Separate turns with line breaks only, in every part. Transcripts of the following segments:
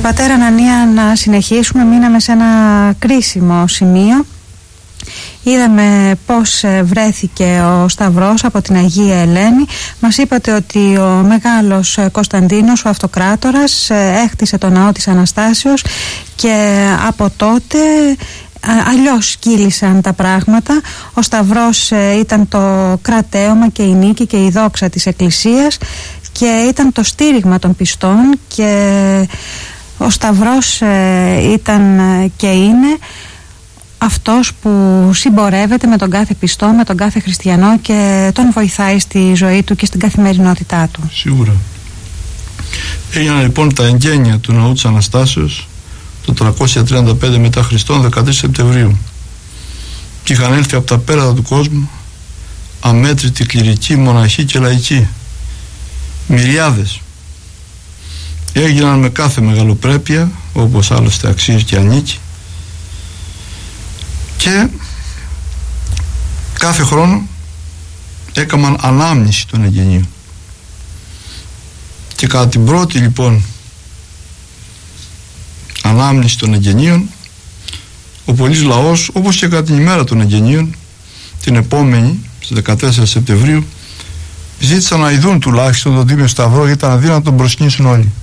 Πατέρα Ανανία, να συνεχίσουμε. Μείναμε σε ένα κρίσιμο σημείο. Είδαμε πώς βρέθηκε ο Σταυρός από την Αγία Ελένη. Μας είπατε ότι ο Μεγάλος Κωνσταντίνος, ο Αυτοκράτορας, έχτισε το ναό της Αναστάσεως και από τότε αλλιώς κύλησαν τα πράγματα. Ο Σταυρός ήταν το κρατέωμα και η νίκη και η δόξα της Εκκλησίας και ήταν το στήριγμα των πιστών, και ο Σταυρός ήταν και είναι αυτός που συμπορεύεται με τον κάθε πιστό, με τον κάθε χριστιανό και τον βοηθάει στη ζωή του και στην καθημερινότητά του.
Σίγουρα. Έγιναν λοιπόν τα εγγένεια του ναού της Αναστάσεως το 335 μετά Χριστόν, 13 Σεπτεμβρίου, και είχαν έλθει από τα πέρατα του κόσμου αμέτρητοι κληρικοί, μοναχοί και λαϊκοί, μυριάδες. Έγιναν με κάθε μεγαλοπρέπεια, όπως άλλωστε αξίζει και ανήκει, και κάθε χρόνο έκαναν ανάμνηση των εγγενείων. Και κατά την πρώτη λοιπόν ανάμνηση των εγγενείων, ο πολύς λαός, όπως και κατά την ημέρα των εγγενείων, την επόμενη στις 14 Σεπτεμβρίου, ζήτησαν να ειδούν τουλάχιστον τον Τίμιο Σταυρό, γιατί ήταν αδύνατο να τον προσκυνήσουν όλοι.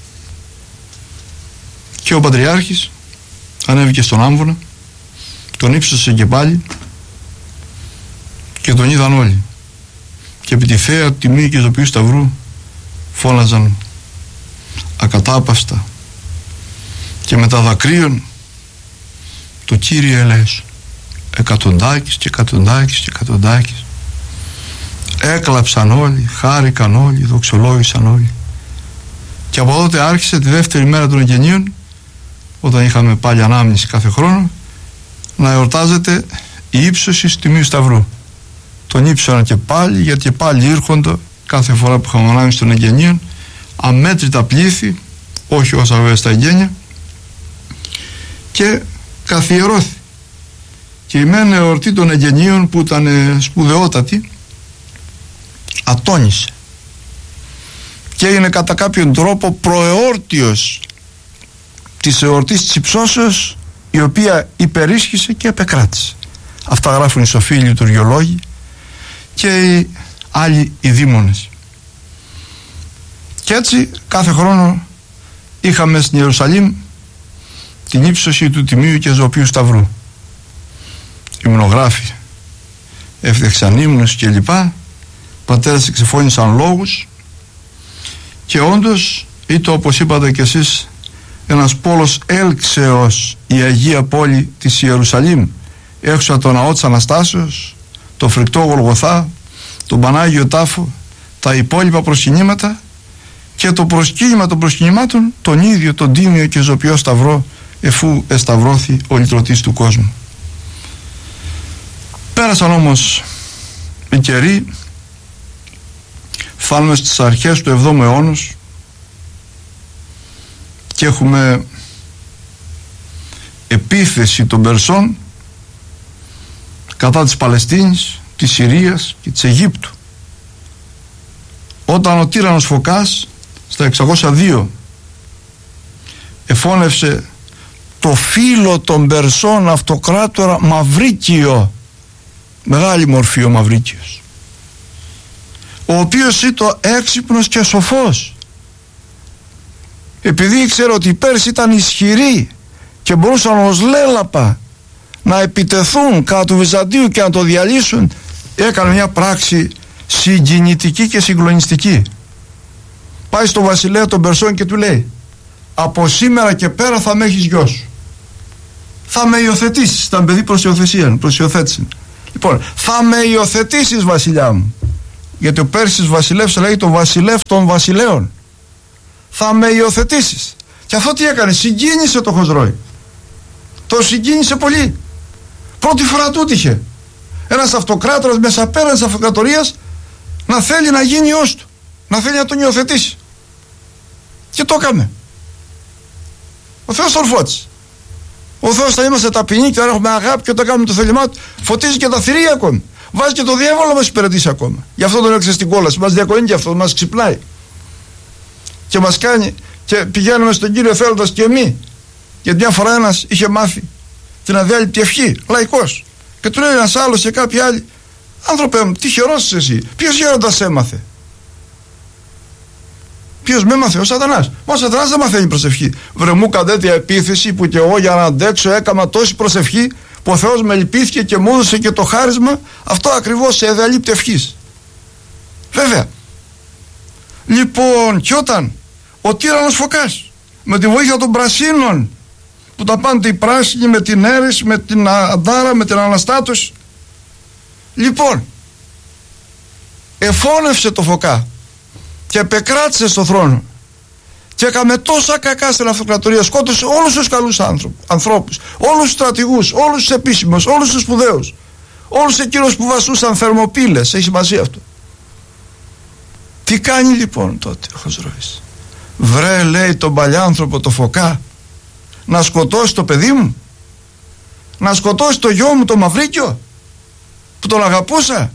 Και ο Πατριάρχης ανέβηκε στον άμβονα, τον ύψωσε και πάλι και τον είδαν όλοι, και επί τη θέα τιμή και ζωπίου Σταυρού φώναζαν ακατάπαυστα και με τα δακρύων το Κύριε ελέησον. Εκατοντάκης και εκατοντάκης και εκατοντάκης. Έκλαψαν όλοι, χάρηκαν όλοι, δοξολόγησαν όλοι. Και από τότε άρχισε τη δεύτερη μέρα των εγγενείων, όταν είχαμε πάλι ανάμνηση κάθε χρόνο, να εορτάζεται η ύψωση τιμίου Σταυρού. Τον ύψωναν και πάλι, γιατί και πάλι ήρχονται κάθε φορά που είχαμε ανάμνηση των εγγενείων αμέτρητα πλήθη, όχι όσα βέβαια στα εγγένεια, και καθιερώθη. Και η μεν εορτή των εγγενείων, που ήταν σπουδαιότατη, ατόνισε και έγινε κατά κάποιον τρόπο προεόρτιος της εορτής της υψώσεως, η οποία υπερίσχυσε και επεκράτησε. Αυτά γράφουν οι σοφοί λειτουργιολόγοι και οι άλλοι οι δήμονες. Και έτσι κάθε χρόνο είχαμε στην Ιερουσαλήμ την ύψωση του Τιμίου και Ζωοποιού Σταυρού. Υμνογράφοι έφτιαξαν ύμνους και λοιπά, πατέρες εξεφώνησαν λόγους, και όντως είτε, όπως είπατε κι εσείς, ένας πόλος έλξεως η Αγία Πόλη της Ιερουσαλήμ, έξω από το ναό της Αναστάσεως, το φρικτό Γολγοθά, τον Πανάγιο Τάφο, τα υπόλοιπα προσκυνήματα, και το προσκύνημα των προσκυνημάτων, τον ίδιο τον Τίμιο και Ζωοποιό Σταυρό, εφού εσταυρώθη ο λυτρωτής του κόσμου. Πέρασαν όμως οι καιροί, φτάνουμε στις αρχές του 7ου αιώνα και έχουμε επίθεση των Περσών κατά της Παλαιστίνης, της Συρίας και της Αιγύπτου, όταν ο τύραννος Φωκάς στα 602 εφώνευσε το φίλο των Περσών αυτοκράτορα Μαυρίκιο, μεγάλη μορφή ο Μαυρίκιος, ο οποίος ήταν έξυπνος και σοφός, επειδή ήξερε ότι οι Πέρσοι ήταν ισχυροί και μπορούσαν ως λέλαπα να επιτεθούν κατά του Βυζαντίου και να το διαλύσουν. Έκανε μια πράξη συγκινητική και συγκλονιστική. Πάει στο βασιλέα των Περσών και του λέει: από σήμερα και πέρα θα με έχεις γιος σου, θα με υιοθετήσεις. Ήταν παιδί προς υιοθέτηση. Λοιπόν, θα με υιοθετήσεις βασιλιά μου, γιατί ο Πέρσης βασιλεύς λέγει το βασιλεύ των βασιλέων. Θα με υιοθετήσεις. Και αυτό τι έκανε? Συγκίνησε το Χοσρόη. Το συγκίνησε πολύ. Πρώτη φορά του είχε ένας αυτοκράτορας μέσα πέραν της αυτοκρατορίας να θέλει να γίνει ιός του, να θέλει να τον υιοθετήσει. Και το έκαμε. Ο Θεός τον φώτισε. Ο Θεός θα είμαστε ταπεινοί και θα έχουμε αγάπη, και όταν κάνουμε το θέλημά του φωτίζει και τα θηρία ακόμη. Βάζει και το διάβολο να μας υπηρετήσει ακόμα. Γι' αυτό τον έξε στην κόλαση. Μας διακονεί και αυτό, μας ξυπνάει. Και μας κάνει και πηγαίνουμε στον Κύριο θέλοντας και εμείς. Γιατί μια φορά ένας είχε μάθει την αδιάλειπτη ευχή, λαϊκός, και του λέει ένας άλλος και κάποιοι άλλοι, άνθρωπε μου, τυχερός είσαι εσύ, ποιος γέροντας έμαθε? Ποιος με έμαθε? Ο Σατανάς. Μα ο Σατανάς δεν μαθαίνει προσευχή. Βρε μου κατέτεια επίθεση που και εγώ για να αντέξω έκανα τόση προσευχή που ο Θεός με λυπήθηκε και μου έδωσε και το χάρισμα αυτό ακριβώς σε αδιαλείπτη ευχής. Βέβαια. Λοιπόν, και όταν ο τύραννος Φωκάς με τη βοήθεια των πρασίνων, που τα πάνε οι πράσινοι με την αίρεση, με την αντάρα, με την αναστάτωση, λοιπόν εφώνευσε το Φωκά και επεκράτησε στο θρόνο και έκαμε τόσα κακά στην αυτοκρατορία, σκότωσε όλους τους καλούς ανθρώπους, όλους τους στρατηγούς, όλους τους επίσημους, όλους τους σπουδαίους, όλους εκείνους που βασούσαν θερμοπύλες. Έχει σημασία αυτό. Τι κάνει λοιπόν τότε ο Χοσρόης? Βρε, λέει, τον παλιάνθρωπο το Φωκά να σκοτώσει το παιδί μου, να σκοτώσει το γιο μου το Μαυρίκιο που τον αγαπούσα,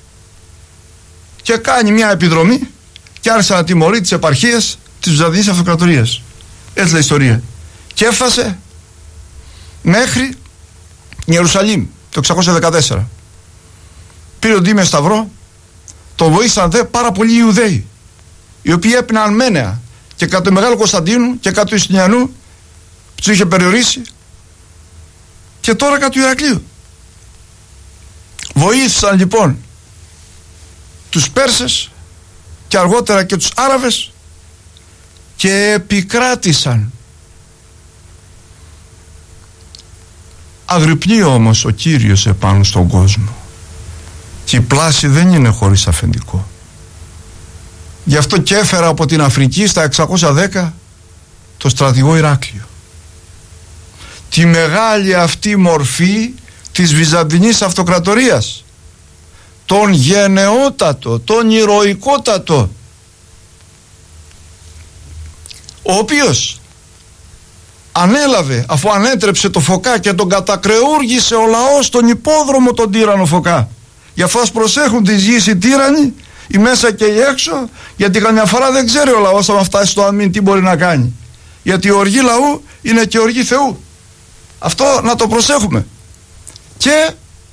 και κάνει μια επιδρομή και άρχισε να τιμωρεί τις επαρχίες της Βυζαντινής Αυτοκρατορίας. Έτσι λέει η ιστορία. Και έφτασε μέχρι Ιερουσαλήμ το 614. Πήρε ο Ντίμιο Σταυρό, τον βοήθησαν δε πάρα πολλοί Ιουδαίοι, οι οποίοι έπιναν μένεα και κατά του Μεγάλου Κωνσταντίνου και κατά του Ιστινιανού που τους είχε περιορίσει, και τώρα κατά του Ηρακλείου. Βοήθησαν λοιπόν τους Πέρσες και αργότερα και τους Άραβες και επικράτησαν. Αγρυπνεί όμως ο Κύριος επάνω στον κόσμο και η πλάση δεν είναι χωρίς αφεντικό. Γι' αυτό και έφερα από την Αφρική στα 610 το στρατηγό Ηράκλειο, τη μεγάλη αυτή μορφή της Βυζαντινής Αυτοκρατορίας, τον γενναιότατο, τον ηρωικότατο, ο οποίος ανέλαβε, αφού ανέτρεψε το Φωκά και τον κατακρεούργησε ο λαός στον υπόδρομο τον τύραννο Φωκά. Γι' αυτό ας προσέχουν τις γης οι τύραννοι, η μέσα και η έξω, γιατί καμιά φορά δεν ξέρει ο λαός άμα φτάσει στο αμήν τι μπορεί να κάνει, γιατί η οργή λαού είναι και οργή Θεού. Αυτό να το προσέχουμε. Και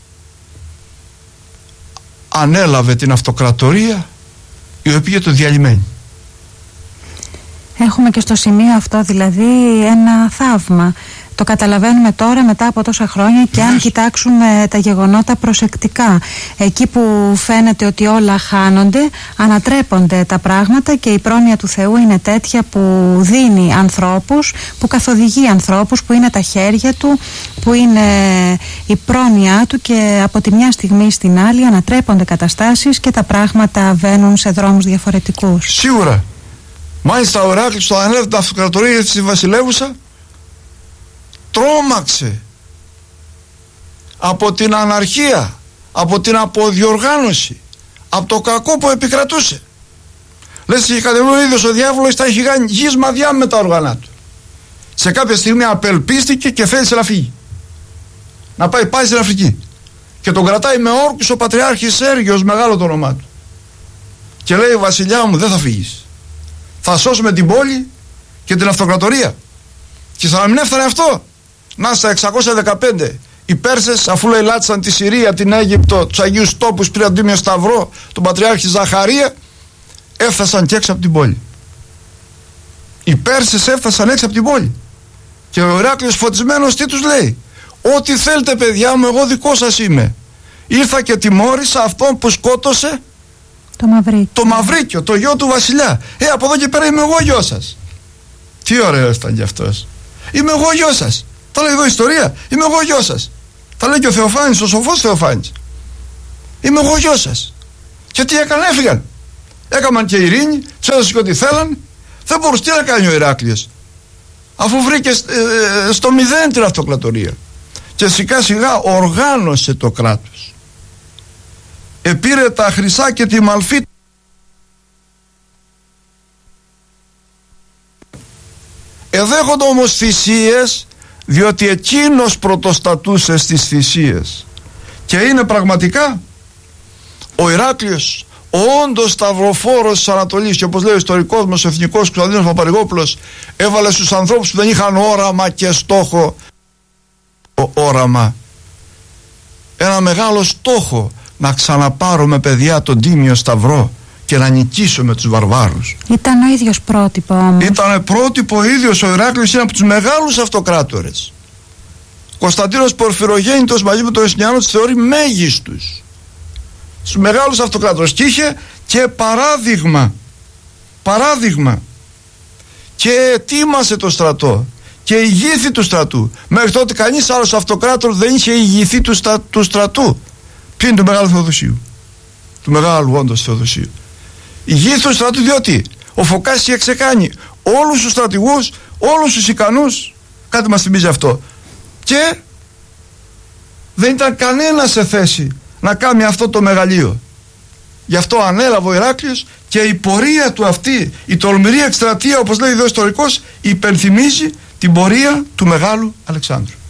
ανέλαβε την αυτοκρατορία η οποία το διαλυμένη.
Έχουμε και στο σημείο αυτό δηλαδή ένα θαύμα. Το καταλαβαίνουμε τώρα μετά από τόσα χρόνια, και αν κοιτάξουμε τα γεγονότα προσεκτικά, εκεί που φαίνεται ότι όλα χάνονται, ανατρέπονται τα πράγματα, και η πρόνοια του Θεού είναι τέτοια που δίνει ανθρώπους, που καθοδηγεί ανθρώπους, που είναι τα χέρια του, που είναι η πρόνοια του, και από τη μια στιγμή στην άλλη ανατρέπονται καταστάσεις και τα πράγματα βαίνουν σε δρόμους διαφορετικούς.
Σίγουρα. Μάλιστα ο Ηράκλειος το ανέλαβε την αυτοκρατορία της βασιλεύουσα, τρόμαξε από την αναρχία, από την αποδιοργάνωση, από το κακό που επικρατούσε. Λες, είχε κατεβεί ο ίδιος ο διάβολος, τα είχε κάνει γης μαδιά με τα όργανα του. Σε κάποια στιγμή απελπίστηκε και θέλησε να φύγει, να πάει στην Αφρική, και τον κρατάει με όρκους ο Πατριάρχης Σέργιος, μεγάλο το όνομά του, και λέει, βασιλιά μου, δεν θα φύγεις, θα σώσουμε την πόλη και την αυτοκρατορία. Και σαν να μην έφτανε αυτό, να στα 615 οι Πέρσες, αφού λέει λάτησαν τη Συρία, την Αίγυπτο, τους Αγίους Τόπους, πήραν τον Τίμιο Σταυρό, τον Πατριάρχη Ζαχαρία, έφτασαν και έξω από την πόλη. Οι Πέρσες έφτασαν έξω από την πόλη. Και ο Ηράκλειος φωτισμένος τι τους λέει? Ό,τι θέλετε παιδιά μου, εγώ δικό σας είμαι. Ήρθα και τιμώρησα αυτόν που σκότωσε το Μαυρίκιο, το γιο του βασιλιά. Από εδώ και πέρα είμαι εγώ γιος σας. Τι ωραίος ήταν κι αυτός. Είμαι εγώ γιος σας. Τα λέει εδώ ιστορία. Είμαι εγώ γιος σας. Τα λέει και ο Θεοφάνης, ο σοφός Θεοφάνης. Είμαι εγώ γιος σας. Και τι έκανε? Έφυγαν. Έκαναν και ειρήνη, τους έδωσε και ό,τι θέλαν. Δεν μπορούσε. Τι να κάνει ο Ηράκλειος, αφού βρήκε στο μηδέν την αυτοκρατορία, και σιγά σιγά οργάνωσε το κράτος. Επήρε τα χρυσά και τη μαλφή. Εδέχονται όμως θυσίες, διότι εκείνος πρωτοστατούσε στις θυσίες. Και είναι πραγματικά ο Ηράκλειος όντως σταυροφόρος της Ανατολής, και όπως λέει ο ιστορικός μας ο εθνικός Κωνσταντίνος Παπαρηγόπουλος, έβαλε στους ανθρώπους που δεν είχαν όραμα και στόχο όραμα, ένα μεγάλο στόχο, να ξαναπάρουμε παιδιά τον Τίμιο Σταυρό και να νικήσουμε τους βαρβάρους.
Ήταν ο ίδιος πρότυπο όμως.
Ήταν πρότυπο ο ίδιος ο Ηράκλειος, είναι από τους μεγάλους αυτοκράτορες. Κωνσταντίνος Πορφυρογέννητος μαζί με τον Ιωστινιανό τους θεωρεί μέγιστους, στους μεγάλους αυτοκράτορες, και είχε και παράδειγμα και ετοίμασε το στρατό και ηγήθη του στρατού. Μέχρι τότε κανείς άλλος αυτοκράτορ δεν είχε ηγηθεί του στρατού πλην του Μεγάλου Θεοδοσίου, του μεγάλου όντως Θεοδοσίου. Ηγήθη του στρατού, διότι ο Φωκάς είχε ξεκάνει όλους τους στρατηγούς, όλους τους ικανούς, κάτι μας θυμίζει αυτό, και δεν ήταν κανένα σε θέση να κάνει αυτό το μεγαλείο. Γι' αυτό ανέλαβε ο Ηράκλειος, και η πορεία του αυτή, η τολμηρή εκστρατεία, όπως λέει ο ιστορικός, υπενθυμίζει την πορεία του Μεγάλου Αλεξάνδρου.